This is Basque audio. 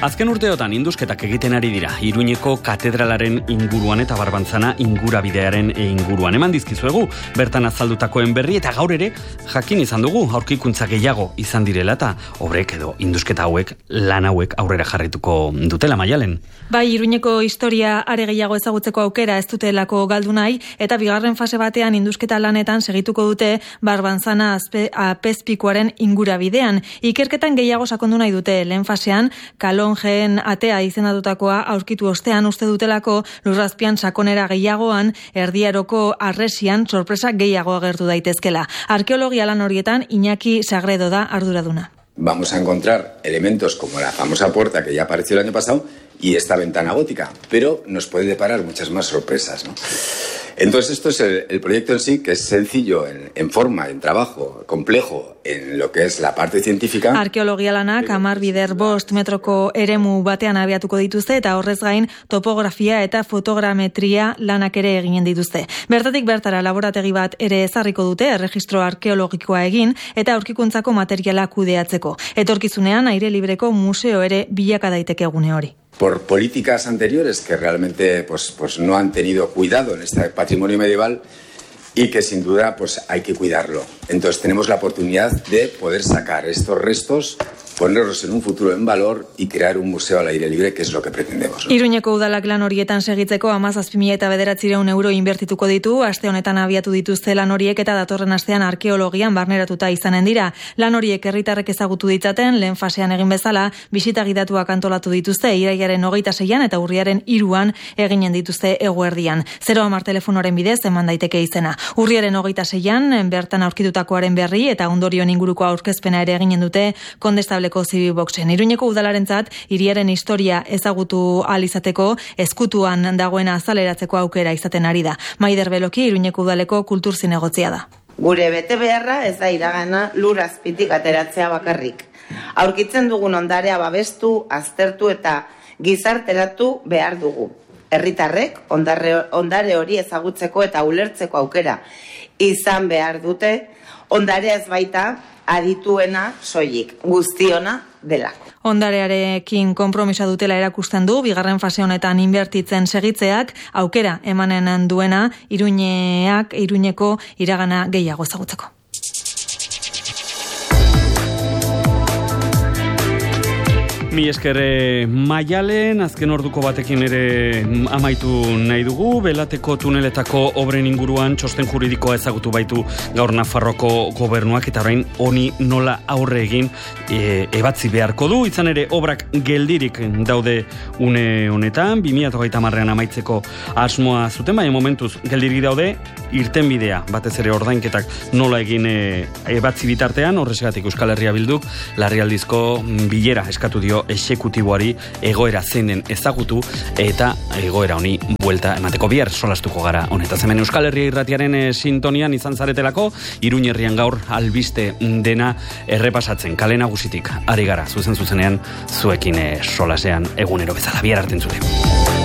Azken urteotan indusketak egiten ari dira, Iruñeko katedralaren inguruan eta Barbantzana ingurabidearen inguruan. Eman dizkizuegu, bertan azaldutakoen berri eta gaur ere jakin izan dugu, aurkikuntza gehiago izan direla eta obrek edo indusketa hauek, lan hauek aurrera jarrituko dutela, Maialen. Bai, Iruñeko historia are gehiago ezagutzeko aukera ez dutelako galdu nahi, eta bigarren fase batean indusketa lanetan segituko dute Barbantzana apezpikuaren ingurabidean. Ikerketan gehiago sakondu nahi dute, lehen fasean, Kalonjeen atea izendatutakoa aurkitu ostean uste dutelako lurrazpian sakonera gehiagoan, erdiaroko arresian sorpresa gehiago agertu daitezkela. Arkeologia lan horietan Iñaki Sagredo da arduraduna. Vamos a encontrar elementos como la famosa puerta que ya apareció el año pasado y esta ventana gótica, pero nos puede deparar muchas más sorpresas, ¿no? Entonces esto es el proyecto en sí, que es sencillo en forma, en trabajo, complejo en lo que es la parte científica. Arkeologia lanak 10 bider 5 metroko eremu batean abiatuko dituzte eta horrez gain topografia eta fotogrametria lanak ere eginen dituzte. Bertatik bertara laborategi bat ere ezarriko dute erregistro arkeologikoa egin eta aurkikuntzako materiala kudeatzeko. Etorkizunean aire libreko museo ere bilaka daiteke gune hori. Por políticas anteriores que realmente pues no han tenido cuidado en este patrimonio medieval y que sin duda pues hay que cuidarlo. Entonces tenemos la oportunidad de poder sacar estos restos, ponerlos en un futuro en valor y crear un museo al aire libre, que es lo que pretendemos, ¿no? Iruñeko udalak lan horietan segitzeko 17.900 euro inbertituko ditu, aste honetan abiatu dituzte lan horiek eta datorren astean arkeologian barneratuta izanen dira. Lan horiek herritarrek ezagutu ditzaten, lehen fasean egin bezala, bisita gidatuak antolatu dituzte, irailaren 26an eta urriaren 3an eginen dituzte eguerdian. 010 telefonoren bidez eman daiteke izena. Urriaren 26an bertan aurkitutakoaren berri eta ondorioen inguruko aurkezpena ere eginen dute Kondestableko Zibi Boxen. Iruñeko udalarentzat hiriaren historia ezagutu ahal izateko ezkutuan dagoena azaleratzeko aukera izaten ari da. Maider Beloki Iruñeko udaleko kultur zinegotzia da. Gure bete beharra ez da iragana lur azpitik ateratzea bakarrik. Aurkitzen dugun ondarea babestu, aztertu eta gizarteratu behar dugu. Herritarrek ondare hori ezagutzeko eta ulertzeko aukera izan behar dute, ondarea ez baita adituena soilik, guztiona delako. Ondarearekin konpromisa dutela erakusten du, bigarren fase honetan inbertitzen segitzeak, aukera emanen duena Iruñeko iragana gehiago ezagutzeko. Mi esker Maialen, azken orduko batekin ere amaitu nahi dugu, Belateko tuneletako obren inguruan txosten juridikoa ezagutu baitu gaur Nafarroko gobernuak eta orain honi nola aurre egin ebatzi beharko du, izan ere obrak geldirik daude une honetan, 2030an amaitzeko asmoa zuten, baina momentuz geldirik daude, irtenbidea, batez ere ordainketak nola egin ebatzi bitartean, horrexegatik Euskal Herria Bilduk larrialdizko bilera eskatu dio exekutiboari egoera zein den ezagutu eta egoera honi buelta emateko. Bihar solastuko gara honetaz. Hemen Euskal Herria Irratiaren sintonian izan zaretelako, Iruñ herrian gaur albiste dena errepasatzen. Kale nagusitik ari gara zuzenean zuekin solasean egunero bezala. Bihar arte entzule.